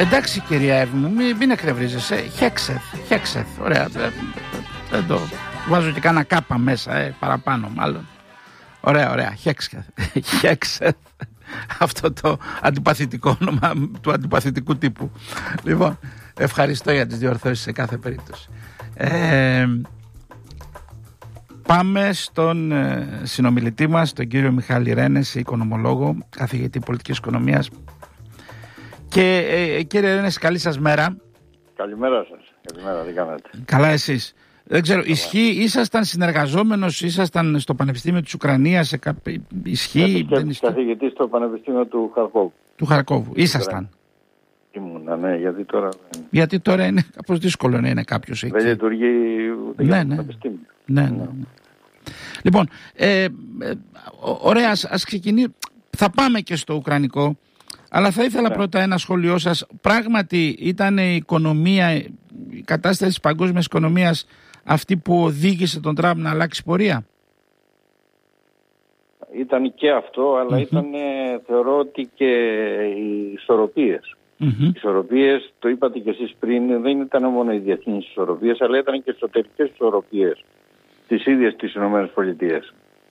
Εντάξει κυρία Εύη μου, μην εκνευρίζεσαι. Χέξεθ. Ωραία. Δεν το βάζω και κάνα κάπα μέσα, παραπάνω μάλλον. Ωραία. Χέξεθ. Αυτό το αντιπαθητικό όνομα του αντιπαθητικού τύπου. Λοιπόν, ευχαριστώ για τις διορθώσεις σε κάθε περίπτωση. Πάμε στον συνομιλητή μας, τον κύριο Μιχάλη Ρένεση, οικονομολόγο, καθηγητή πολιτικής οικονομίας. Και κύριε Ρένεση, καλή σας μέρα. Καλημέρα σας. Καλημέρα, τι κάνετε? Καλά εσείς? Δεν ξέρω, ήσασταν συνεργαζόμενος, ήσασταν στο Πανεπιστήμιο της Ουκρανίας, ισχύει? Καθηγητής στο Πανεπιστήμιο του Χαρκόβου. Του Χαρκόβου, ήσασταν? Ήμουνα, ναι, γιατί τώρα είναι κάπως δύσκολο να είναι κάποιος εκεί. Δεν λειτουργεί ούτε για το Πανεπιστήμιο. Ναι. Λοιπόν, ωραία, ας ξεκινήσουμε. Θα πάμε και στο Ουκρανικό, αλλά θα ήθελα πρώτα ένα σχόλιο σας. Πράγματι ήταν η οικονομία, η κατάσταση της παγκόσμιας οικονομίας αυτή που οδήγησε τον Τραμπ να αλλάξει πορεία? Ήταν και αυτό, αλλά ήταν, θεωρώ ότι και οι ισορροπίες. Οι ισορροπίες, το είπατε και εσείς πριν, δεν ήταν μόνο οι διεθνείς ισορροπίες, αλλά ήταν και εσωτερικές ισορροπίες της ίδιας της ΗΠΑ.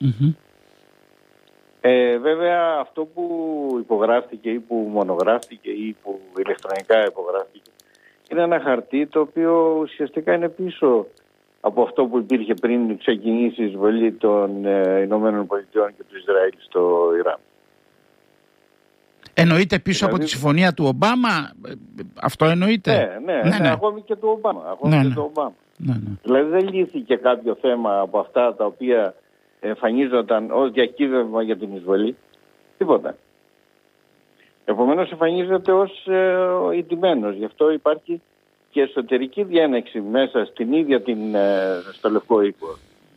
Βέβαια αυτό που υπογράφτηκε ή που μονογράφτηκε ή που ηλεκτρονικά υπογράφτηκε είναι ένα χαρτί το οποίο ουσιαστικά είναι πίσω από αυτό που υπήρχε πριν ξεκινήσει η εισβολή των Ηνωμένων Πολιτειών και του Ισραήλ στο Ιράν. Εννοείται πίσω από τη συμφωνία του Ομπάμα, αυτό εννοείται? Ναι, ακόμη και του Ομπάμα. Δηλαδή δεν λύθηκε κάποιο θέμα από αυτά τα οποία εμφανίζονταν ως διακύβευμα για την εισβολή. Τίποτα. Επομένως εμφανίζεται ως ηττημένος. Γι' αυτό υπάρχει και εσωτερική διένεξη μέσα στην ίδια στο Λευκό Οίκο.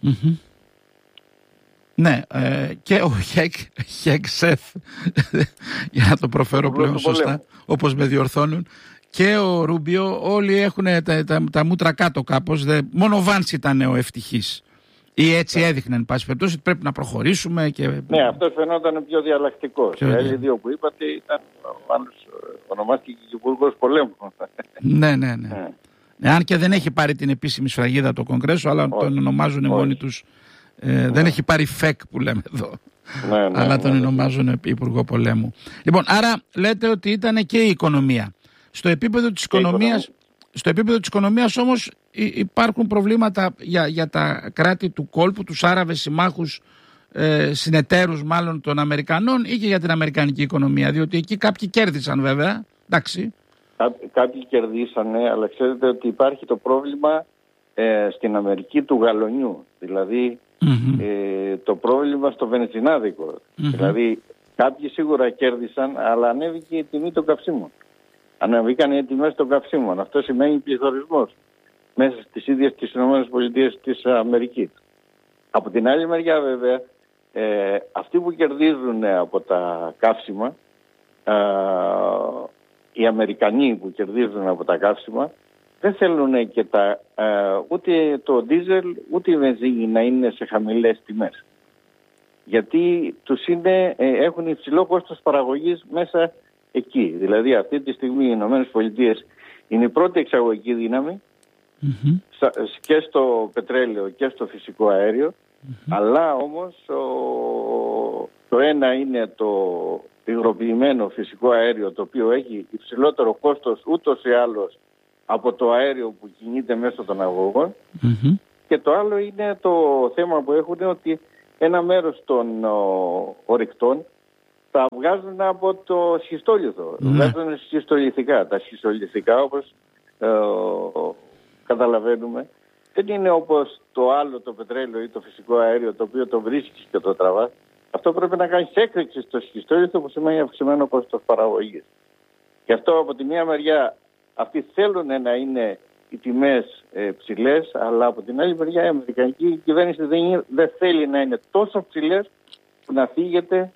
Ναι, και ο Χέξεθ, για να το προφέρω πλέον σωστά, όπως με διορθώνουν, και ο Ρούμπιο, όλοι έχουν τα μούτρα κάτω κάπως. Μόνο ο Βάνς ήταν ο ευτυχής. Ή έτσι έδειχνε, εν πάση περιπτώσει, ότι πρέπει να προχωρήσουμε. Ναι, αυτός φαινόταν πιο διαλλακτικός. Οι άλλοι δύο που είπατε ήταν, ο άλλος ονομάστηκε και υπουργός πολέμου. Ναι. Αν και δεν έχει πάρει την επίσημη σφραγίδα το Κογκρέσο, αλλά τον ονομάζουν μόνοι τους. Δεν έχει πάρει ΦΕΚ που λέμε εδώ. Αλλά τον ονομάζουν υπουργό πολέμου. Λοιπόν, άρα λέτε ότι ήταν και η οικονομία. Στο επίπεδο της οικονομίας όμως υπάρχουν προβλήματα για τα κράτη του κόλπου, τους Άραβες συμμάχους, συνεταίρους μάλλον των Αμερικανών, ή και για την αμερικανική οικονομία, διότι εκεί κάποιοι κέρδισαν βέβαια, εντάξει. Κάποιοι κερδίσανε, αλλά ξέρετε ότι υπάρχει το πρόβλημα στην Αμερική του γαλονιού, δηλαδή το πρόβλημα στο βενζινάδικο. Δηλαδή κάποιοι σίγουρα κέρδισαν, αλλά ανέβηκε η τιμή των καυσίμων. Ανέβηκαν οι τιμές των καυσίμων. Αυτό σημαίνει πληθωρισμός μέσα στις ίδιες τις ΗΠΑ της Αμερικής. Από την άλλη μεριά βέβαια, αυτοί που κερδίζουν από τα καύσιμα, οι Αμερικανοί που κερδίζουν από τα καύσιμα, δεν θέλουν και ούτε το ντίζελ ούτε η βενζίνη να είναι σε χαμηλές τιμές. Γιατί έχουν υψηλό κόστος παραγωγής μέσα εκεί. Δηλαδή αυτή τη στιγμή οι Ηνωμένες Πολιτείες είναι η πρώτη εξαγωγική δύναμη και στο πετρέλαιο και στο φυσικό αέριο, αλλά όμως το ένα είναι το υγροποιημένο φυσικό αέριο, το οποίο έχει υψηλότερο κόστος ούτως ή άλλως από το αέριο που κινείται μέσω των αγωγών, και το άλλο είναι το θέμα που έχουν, ότι ένα μέρος των ορυκτών τα βγάζουν από το σχιστόλιθο. Βγάζουν σχιστολιθικά. Τα σχιστολιθικά, όπως καταλαβαίνουμε, δεν είναι όπως το άλλο, το πετρέλαιο ή το φυσικό αέριο, το οποίο το βρίσκεις και το τραβάς. Αυτό πρέπει να κάνεις έκρηξη στο σχιστόλιθο, που σημαίνει αυξημένο κόστος παραγωγής. Γι' αυτό από τη μία μεριά αυτοί θέλουν να είναι οι τιμές ψηλές, αλλά από την άλλη μεριά η αμερικανική κυβέρνηση δεν θέλει να είναι τόσο ψηλές που να φύγεται,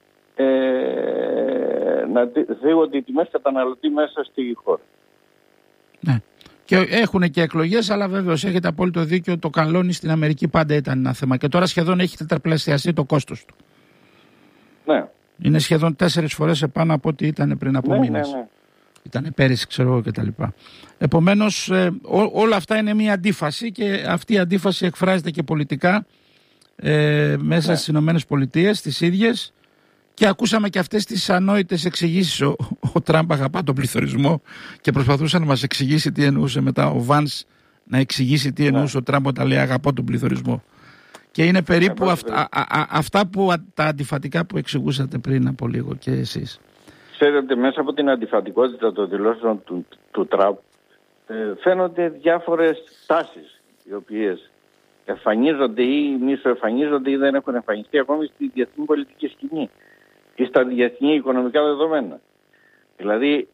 να φύγονται οι τιμές καταναλωτή μέσα στη χώρα. Ναι. Και έχουν και εκλογές, αλλά βέβαιως έχετε απόλυτο δίκιο, το καλόνι στην Αμερική πάντα ήταν ένα θέμα και τώρα σχεδόν έχει τετραπλασιαστεί το κόστος του. Ναι. Είναι σχεδόν 4 φορές επάνω από ό,τι ήταν πριν από μήνες. Ναι. ήταν πέρυσι ξέρω εγώ κτλ. Επομένως όλα αυτά είναι μια αντίφαση και αυτή η αντίφαση εκφράζεται και πολιτικά μέσα στις Ηνωμένες Πολιτείες τις ίδιες και ακούσαμε και αυτές τις ανόητες εξηγήσεις. Ο Τραμπ αγαπά τον πληθωρισμό και προσπαθούσε να μας εξηγήσει τι εννοούσε μετά ο Βάνς να εξηγήσει τι εννοούσε ο Τραμπ όταν λέει αγαπώ τον πληθωρισμό. Και είναι περίπου αυτά που τα αντιφατικά που εξηγούσατε πριν από λίγο και εσείς. Ξέρετε, μέσα από την αντιφατικότητα των δηλώσεων του Τραμπ φαίνονται διάφορες τάσεις οι οποίες εμφανίζονται ή μισοεμφανίζονται ή δεν έχουν εμφανιστεί ακόμη στη διεθνή πολιτική σκηνή ή στα διεθνή οικονομικά δεδομένα. Δηλαδή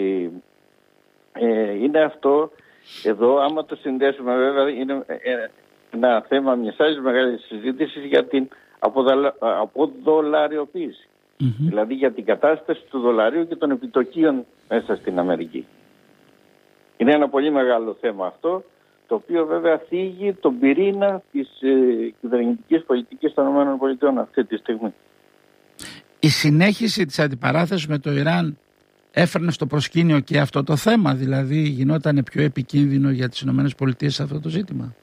είναι αυτό εδώ, άμα το συνδέσουμε βέβαια, είναι ένα θέμα μιας άλλης μεγάλης συζήτησης για την αποδολαριοποίηση. Δηλαδή για την κατάσταση του δολαρίου και των επιτοκίων μέσα στην Αμερική. Είναι ένα πολύ μεγάλο θέμα αυτό, το οποίο βέβαια θίγει τον πυρήνα της κυβερνητικής πολιτικής των ΗΠΑ αυτή τη στιγμή. Η συνέχιση της αντιπαράθεσης με το Ιράν έφερνε στο προσκήνιο και αυτό το θέμα, δηλαδή γινόταν πιο επικίνδυνο για τις ΗΠΑ σε αυτό το ζήτημα?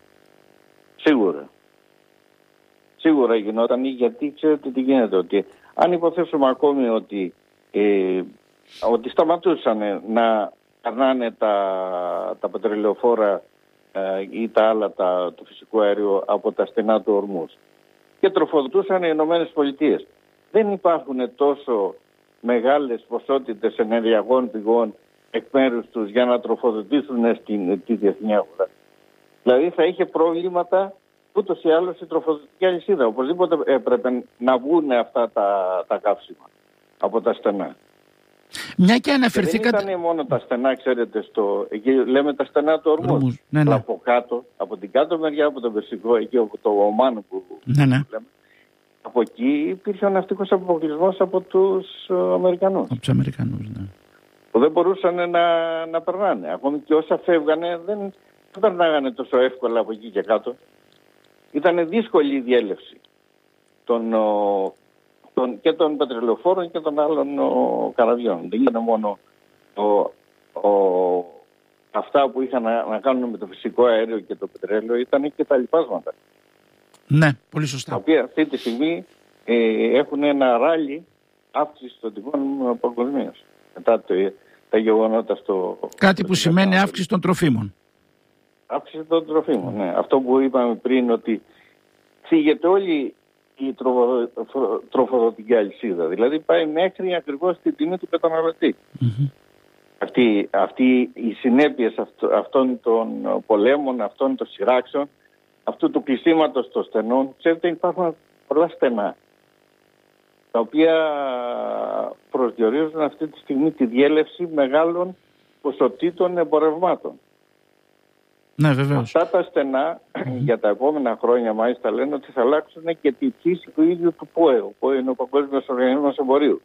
Σίγουρα γινόταν, γιατί ξέρετε τι γίνεται, ότι αν υποθέσουμε ακόμη ότι σταματούσαν να περνάνε τα πετρελαιοφόρα ή τα άλλα το φυσικό αέριο από τα στενά του Ορμούς και τροφοδοτούσαν οι Ηνωμένες Πολιτείες, δεν υπάρχουν τόσο μεγάλες ποσότητες ενεργειακών πηγών εκ μέρους τους για να τροφοδοτήσουν τη διεθνή αγορά. Δηλαδή θα είχε προβλήματα ούτως ή άλλως η τροφοδοτική αλυσίδα. Οπωσδήποτε έπρεπε να βγουν αυτά τα καύσιμα από τα στενά. Μια και αναφερθήκατε... Δεν ήταν μόνο τα στενά, ξέρετε, εκεί λέμε τα στενά του Ορμούς. Ναι. Από κάτω, από την κάτω μεριά, από το Περσικό, εκεί από το Ομάν που λέμε. Από εκεί υπήρχε ο ναυτικός αποκλεισμός από τους Αμερικανούς. Από τους Αμερικανούς, ναι. Που δεν μπορούσαν να περνάνε. Ακόμη και όσα φεύγανε δεν περνάγανε τόσο εύκολα από εκεί και κάτω. Ήταν δύσκολη η διέλευση και των πετρελαιοφόρων και των άλλων καραβιών. Δεν ήταν μόνο αυτά που είχαν να κάνουν με το φυσικό αέριο και το πετρέλαιο, ήταν και τα λοιπάσματα. Ναι, πολύ σωστά. Τα οποία αυτή τη στιγμή έχουν ένα ράλι αύξηση των τιμών παγκοσμίως. Μετά τα γεγονότα κάτι που σημαίνει αύξηση των τροφίμων. Αύξηση των τροφίμων, ναι. Αυτό που είπαμε πριν, ότι φύγεται όλη η τροφοδοτική αλυσίδα. Δηλαδή πάει μέχρι ακριβώς την τιμή του καταναλωτή. Αυτή οι συνέπειες αυτών των πολέμων, αυτών των σειράξεων, αυτού του κλεισίματος των στενών, ξέρετε, υπάρχουν πολλά στενά, τα οποία προσδιορίζουν αυτή τη στιγμή τη διέλευση μεγάλων ποσοτήτων εμπορευμάτων. Ναι, βεβαίως. Αυτά τα στενά για τα επόμενα χρόνια μάλιστα λένε ότι θα αλλάξουν και τη φύση του ίδιου του ΠΟΕ, που είναι ο Παγκόσμιος Οργανισμός Εμπορίου.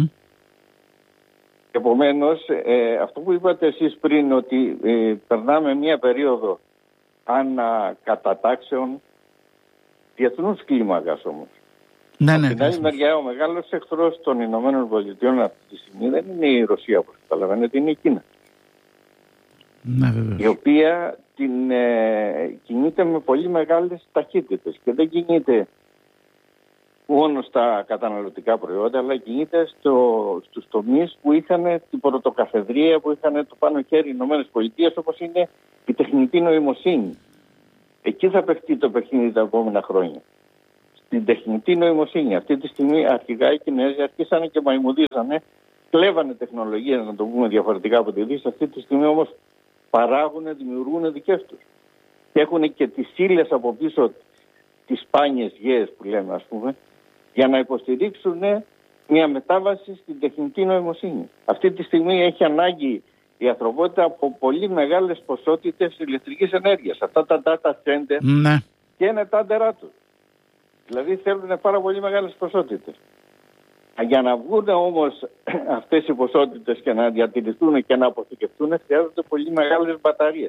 Επομένως, αυτό που είπατε εσείς πριν, ότι περνάμε μια περίοδο ανακατατάξεων διεθνούς κλίμακας όμως. Ναι, Από την άλλη μεριά, ο μεγάλος εχθρός των Ηνωμένων Πολιτειών αυτή τη στιγμή δεν είναι η Ρωσία, όπως καταλαβαίνετε, είναι η Κίνα. Ναι, βεβαίως. Η οποία κινείται με πολύ μεγάλες ταχύτητες και δεν κινείται μόνο στα καταναλωτικά προϊόντα, αλλά κινείται στους τομείς που είχαν την πρωτοκαθεδρία, που είχαν το πάνω χέρι οι Ηνωμένες Πολιτείες, όπως είναι η τεχνητή νοημοσύνη. Εκεί θα παιχτεί το παιχνίδι τα επόμενα χρόνια. Στην τεχνητή νοημοσύνη. Αυτή τη στιγμή αρχικά οι Κινέζοι αρχίσανε και μαϊμουδίζανε, κλέβανε τεχνολογίες, να το πούμε διαφορετικά από τη Δύση. Αυτή τη στιγμή όμως παράγουν, δημιουργούν δικές τους. Και έχουν και τις ύλες από πίσω, τις σπάνιες γέες που λέμε, ας πούμε, για να υποστηρίξουν μια μετάβαση στην τεχνητή νοημοσύνη. Αυτή τη στιγμή έχει ανάγκη η ανθρωπότητα από πολύ μεγάλες ποσότητες ηλεκτρικής ενέργειας. Αυτά τα data center και είναι τα άντερά τους. Δηλαδή θέλουν πάρα πολύ μεγάλες ποσότητες. Για να βγουν όμως αυτές οι ποσότητες και να διατηρηθούν και να αποθηκευτούν, χρειάζονται πολύ μεγάλες μπαταρίες.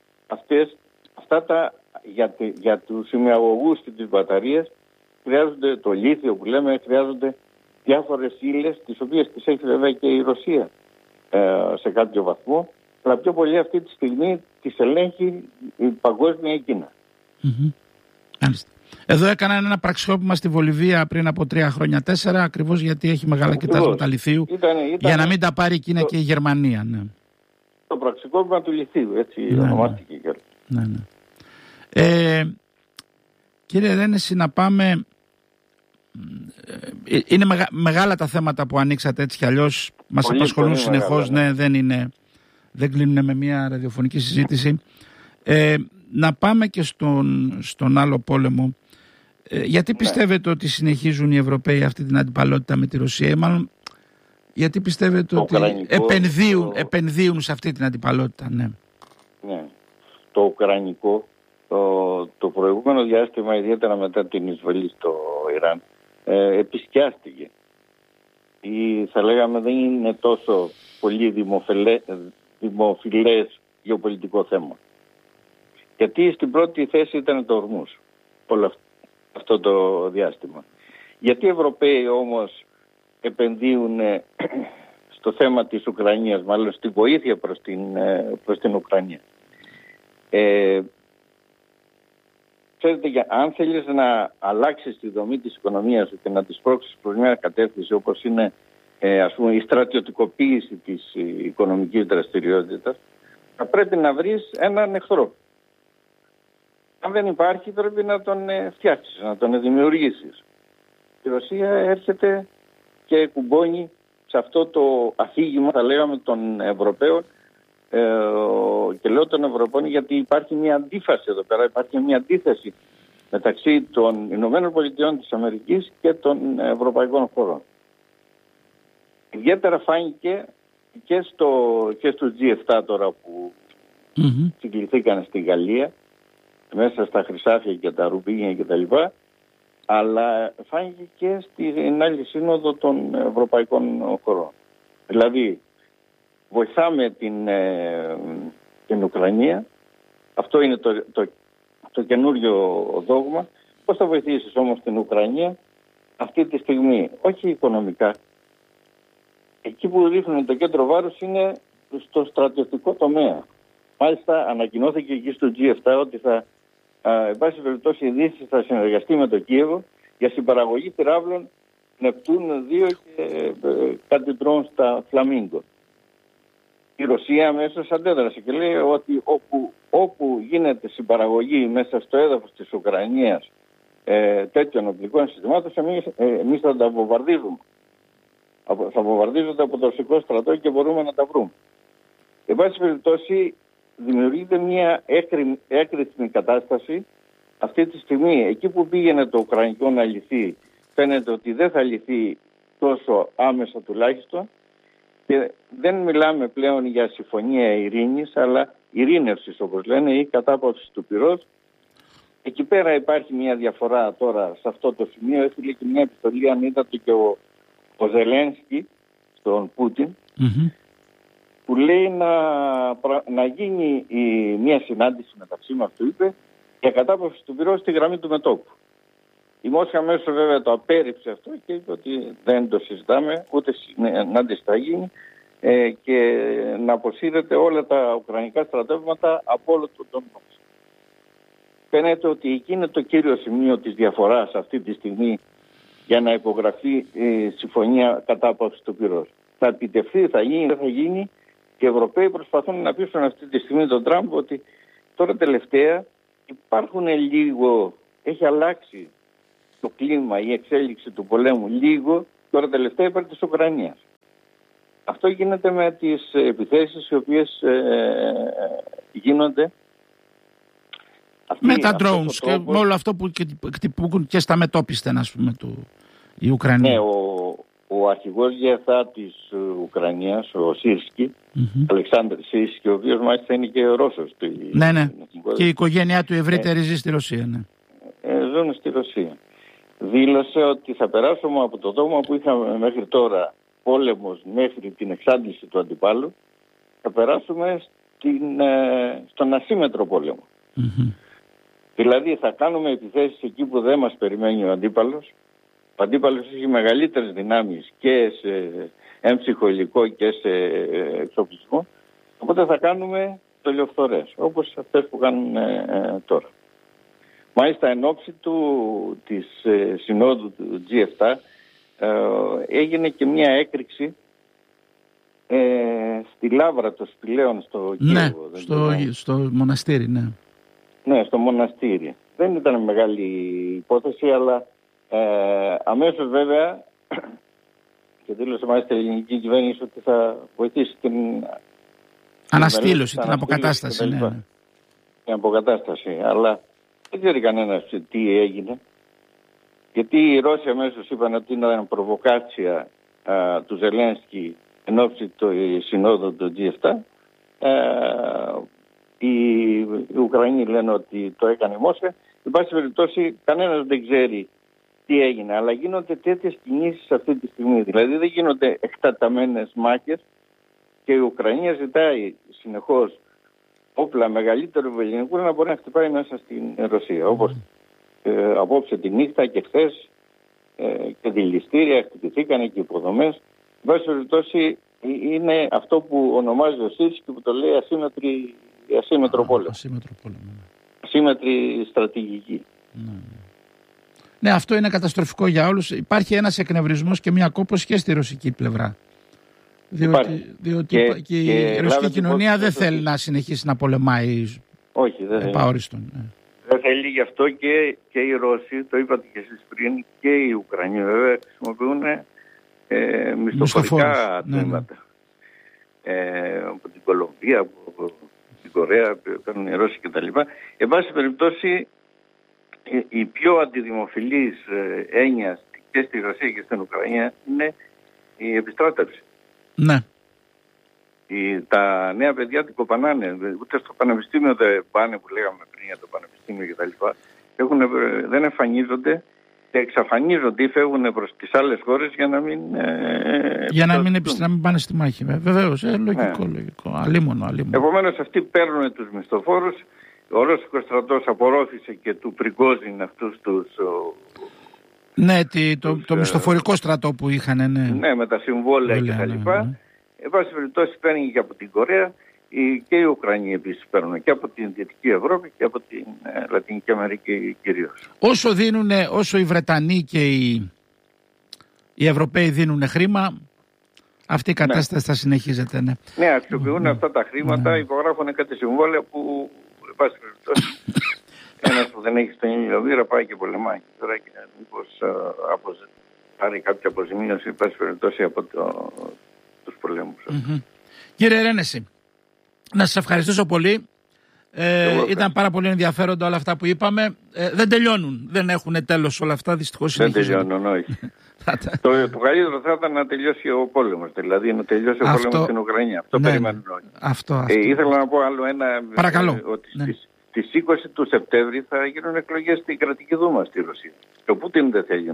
Για τους ημιαγωγούς και τις μπαταρίες χρειάζονται το λίθιο που λέμε, χρειάζονται διάφορες ύλες, τις οποίες τις έχει βέβαια και η Ρωσία. σε κάποιο βαθμό, αλλά πιο πολύ αυτή τη στιγμή τις ελέγχει η παγκόσμια Κίνα. Μάλιστα. Εδώ έκανα ένα πραξικόπημα στη Βολιβία πριν από 3 χρόνια, 4, ακριβώς γιατί έχει μεγάλα κοιτάσματα λιθίου, για να μην τα πάρει η Κίνα και η Γερμανία. Ναι. Το πραξικόπημα του λιθίου, έτσι ονομάστηκε. Ναι. Κύριε Ρένεση, να πάμε... Είναι μεγάλα τα θέματα που ανοίξατε έτσι κι αλλιώς. Μας απασχολούν συνεχώς. Ναι, δεν κλείνουν με μια ραδιοφωνική συζήτηση. Να πάμε και στον άλλο πόλεμο. Γιατί πιστεύετε ότι συνεχίζουν οι Ευρωπαίοι αυτή την αντιπαλότητα με τη Ρωσία, ή μάλλον γιατί πιστεύετε ότι επενδύουν σε αυτή την αντιπαλότητα? Ναι. Το ουκρανικό το προηγούμενο διάστημα, ιδιαίτερα μετά την εισβολή στο Ιράν, επισκιάστηκε. Ή θα λέγαμε δεν είναι τόσο πολύ δημοφιλές γεωπολιτικό θέμα. Γιατί στην πρώτη θέση ήταν το Ορμούς όλο αυτό το διάστημα. Γιατί οι Ευρωπαίοι όμως επενδύουν στο θέμα της Ουκρανίας, μάλλον στη βοήθεια προς την Ουκρανία? Ξέρετε, αν θέλεις να αλλάξεις τη δομή της οικονομίας σου και να τη σπρώξεις προς μια κατεύθυνση όπως είναι ας πούμε η στρατιωτικοποίηση της οικονομικής δραστηριότητας, θα πρέπει να βρεις έναν εχθρό. Αν δεν υπάρχει, πρέπει να τον φτιάξεις, να τον δημιουργήσεις. Η Ρωσία έρχεται και κουμπώνει σε αυτό το αφήγημα, θα λέγαμε, των Ευρωπαίων, και λέω των Ευρωπαίων γιατί υπάρχει μια αντίφαση εδώ πέρα, υπάρχει μια αντίθεση μεταξύ των Ηνωμένων Πολιτειών της Αμερικής και των ευρωπαϊκών χωρών. Ιδιαίτερα φάνηκε και στο G7 τώρα που συγκληθήκαν στη Γαλλία, μέσα στα χρυσάφια και τα ρουμπίνια κτλ. Αλλά φάνηκε και στην άλλη σύνοδο των ευρωπαϊκών χωρών. Δηλαδή, βοηθάμε την Ουκρανία. Αυτό είναι το καινούριο δόγμα. Πώς θα βοηθήσεις όμως την Ουκρανία αυτή τη στιγμή? Όχι οικονομικά. Εκεί που ρίχνουν το κέντρο βάρους είναι στο στρατιωτικό τομέα. Μάλιστα ανακοινώθηκε εκεί στο G7 ότι εν πάση περιπτώσει η Δύση θα συνεργαστεί με το Κίεβο για συμπαραγωγή πυράβλων Νεπτούν 2 και κάτι ντρόουν στα Φλαμίγκο. Η Ρωσία αμέσως αντέδρασε και λέει ότι όπου γίνεται συμπαραγωγή μέσα στο έδαφος της Ουκρανίας τέτοιων οπλικών συστημάτων, εμείς θα τα βομβαρδίζουμε. Θα βομβαρδίζονται από το ρωσικό στρατό και μπορούμε να τα βρούμε. Εν πάση περιπτώσει δημιουργείται μια έκρηθμη κατάσταση αυτή τη στιγμή. Εκεί που πήγαινε το Ουκρανικό να λυθεί, φαίνεται ότι δεν θα λυθεί τόσο άμεσα τουλάχιστον, και δεν μιλάμε πλέον για συμφωνία ειρήνης, αλλά ειρήνευσης όπως λένε, ή κατάπαυση του πυρός. Εκεί πέρα υπάρχει μια διαφορά τώρα σε αυτό το σημείο. Έφυγε και μια επιστολή, αν είδατε, και ο Ζελένσκι στον Πούτιν, που λέει να γίνει μια συνάντηση μεταξύ μας, του είπε, για κατάπαυση του πυρός στη γραμμή του μετώπου. Η Μόσχα αμέσως βέβαια το απέρριψε αυτό και είπε ότι δεν το συζητάμε, ούτε συνάντηση θα γίνει, και να αποσύρεται όλα τα ουκρανικά στρατεύματα από όλο τον τόπο. Φαίνεται ότι εκεί είναι το κύριο σημείο της διαφοράς αυτή τη στιγμή για να υπογραφεί συμφωνία κατάπαυση του πυρός. Θα επιτευχθεί, θα γίνει, δεν θα γίνει, και οι Ευρωπαίοι προσπαθούν να πείσουν αυτή τη στιγμή τον Τραμπ ότι τώρα τελευταία υπάρχουν έχει αλλάξει το κλίμα, η εξέλιξη του πολέμου λίγο, τώρα τελευταία υπέρ της Ουκρανίας. Αυτό γίνεται με τις επιθέσεις οι οποίες γίνονται. Με τα drones και με όλο αυτό που χτυπούν και στα μετόπιστα, ας πούμε, η Ουκρανία. Ναι, ο αρχηγός ΓΕΘΑ της Ουκρανίας, ο Σίρσκι, Αλεξάνδρ Σίρσκι, ο οποίος μάλιστα είναι και Ρώσος. Ναι. Και η οικογένειά του ευρύτερη ζει στη Ρωσία, ναι. Ζουν στη Ρωσία. Δήλωσε ότι θα περάσουμε από το δόγμα που είχαμε μέχρι τώρα, πόλεμος μέχρι την εξάντληση του αντιπάλου, θα περάσουμε στον ασύμμετρο πόλεμο. Δηλαδή θα κάνουμε επιθέσεις εκεί που δεν μας περιμένει ο αντίπαλος. Ο αντίπαλος έχει μεγαλύτερες δυνάμεις και σε έμψυχο υλικό και σε εξοπλισμό. Οπότε θα κάνουμε τολιοφθορές, όπως αυτές που κάνουν τώρα. Μάλιστα εν ώψη της συνόδου του G7 έγινε και μια έκρηξη στη Λάβρα των Σπηλαίων στο Κίεβο. Ναι, στο μοναστήρι, ναι. Ναι, στο μοναστήρι. Δεν ήταν μεγάλη υπόθεση, αλλά αμέσως βέβαια και δήλωσε μάλιστα η ελληνική κυβέρνηση ότι θα βοηθήσει την αναστήλωση, την αποκατάσταση. Ναι. Την αποκατάσταση, αλλά δεν ξέρει κανένας τι έγινε. Γιατί οι Ρώσοι αμέσως είπαν ότι ήταν προβοκάτσια του Ζελένσκι εν ώψη του συνόδου του G7. Οι Ουκρανοί λένε ότι το έκανε η Μόσχα. Εν πάση περιπτώσει κανένας δεν ξέρει τι έγινε, αλλά γίνονται τέτοιες κινήσεις αυτή τη στιγμή. Δηλαδή δεν γίνονται εκτεταμένες μάχες και η Ουκρανία ζητάει συνεχώς όπλα μεγαλύτερου ελληνικού να μπορεί να χτυπάει μέσα στην Ρωσία. Όπως απόψε τη νύχτα και χθες και δηληστήρια χτυπηθήκαν και υποδομές. Εν πάση περιπτώσει είναι αυτό που ονομάζει ο Σίρσκι και που το λέει ασύμμετρο πόλεμο. Ασύμμετρη στρατηγική. Ναι, αυτό είναι καταστροφικό για όλους. Υπάρχει ένας εκνευρισμός και μια κόπωση και στη ρωσική πλευρά. Διότι και η ρωσική κοινωνία δεν θέλει να συνεχίσει να πολεμάει. Όχι, δεν επαόριστον. Δεν θέλει, γι' αυτό και οι Ρώσοι, το είπατε και εσείς πριν, και οι Ουκρανοί βέβαια χρησιμοποιούν μισθοφορικά τμήματα. Από την Κολομβία, από την Κορέα, που παίρνουν οι Ρώσοι κτλ. Εν πάση περιπτώσει, η πιο αντιδημοφιλής έννοια και στη Ρωσία και στην Ουκρανία είναι η επιστράτευση. Ναι. Τα νέα παιδιά την κοπανάνε. Ούτε στο πανεπιστήμιο δεν πάνε, που λέγαμε πριν για το πανεπιστήμιο κτλ. Δεν εμφανίζονται και εξαφανίζονται ή φεύγουν προς τις άλλες χώρες για να μην... να μην πάνε στη μάχη. Βεβαίως, λογικό. Αλίμονο. Επομένως αυτοί παίρνουν τους μισθοφόρους. Ο Ρώσικος στρατός απορρόφησε και του Πριγκόζιν αυτούς τους... Ναι, το μισθοφορικό στρατό που είχαν, ναι, με τα συμβόλαια κτλ. Εν πάση περιπτώσει παίρνει και από την Κορέα και οι Ουκρανοί επίσης παίρνουν και από την Δυτική Ευρώπη και από την Λατινική Αμερική κυρίως. Όσο οι Βρετανοί και οι Ευρωπαίοι δίνουν χρήμα, αυτή η κατάσταση θα συνεχίζεται. Ναι, αξιοποιούν αυτά τα χρήματα, υπογράφουν κάτι συμβόλαια που, εν πάση περιπτώσει, ένας που δεν έχει στον ήλιο βήρα πάει και πολεμάει. Τώρα και μήπως πάρει κάποια αποζημίωση, εν πάση περιπτώσει, από τους πολέμους. Κύριε Ρένεση, να σας ευχαριστήσω πολύ. Ήταν πάρα πολύ ενδιαφέροντα όλα αυτά που είπαμε. Δεν τελειώνουν, δεν έχουν τέλος όλα αυτά, δυστυχώς. Δεν τελειώνουν, όχι. Το καλύτερο θα ήταν να τελειώσει ο πόλεμος, δηλαδή να τελειώσει ο πόλεμος στην Ουκρανία. Αυτό περιμένουν όλοι. Αυτό. Ήθελα να πω άλλο ένα. Παρακαλώ. Ότι στις 20 του Σεπτέμβρη θα γίνουν εκλογές στην κρατική δούμα στη Ρωσία. Ο Πούτιν δεν θέλει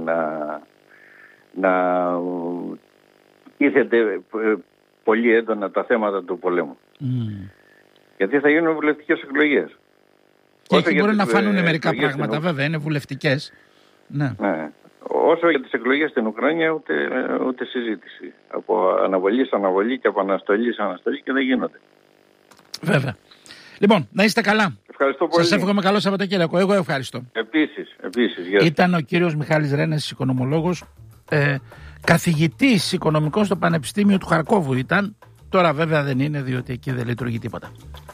να ήθεται πολύ έντονα τα θέματα του πολέμου. Γιατί θα γίνουν βουλευτικές εκλογές. Και εκεί μπορεί να φανούν μερικά πράγματα, βέβαια, είναι βουλευτικές. Ναι. Όσο για τις εκλογές στην Ουκρανία, ούτε συζήτηση. Από αναβολή σε αναβολή και από αναστολή σε αναστολή και δεν γίνονται. Βέβαια. Λοιπόν, να είστε καλά. Ευχαριστώ πολύ. Σας εύχομαι καλό Σαββατοκύριακο. Εγώ ευχαριστώ. Επίσης. Ήταν ο κύριος Μιχάλης Ρένεσης, οικονομολόγος, καθηγητής οικονομικών στο Πανεπιστήμιο του Χαρκόβου ήταν. Τώρα βέβαια δεν είναι, διότι εκεί δεν λειτουργεί τίποτα.